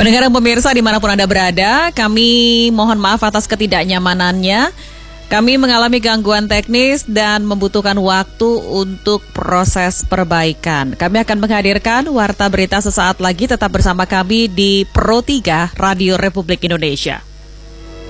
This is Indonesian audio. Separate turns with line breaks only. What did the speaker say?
Pendengar dan pemirsa dimanapun Anda berada, kami mohon maaf atas ketidaknyamanannya. Kami mengalami gangguan teknis dan membutuhkan waktu untuk proses perbaikan. Kami akan menghadirkan Warta Berita sesaat lagi, tetap bersama kami di Pro 3 Radio Republik Indonesia.